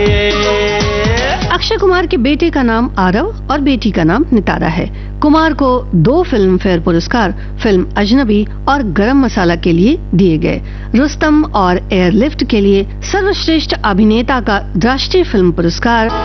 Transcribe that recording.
अक्षय कुमार के बेटे का नाम आरव और बेटी का नाम नितारा है। कुमार को 2 फिल्म फेयर पुरस्कार फिल्म अजनबी और गरम मसाला के लिए दिए गए। रुस्तम और एयरलिफ्ट के लिए सर्वश्रेष्ठ अभिनेता का राष्ट्रीय फिल्म पुरस्कार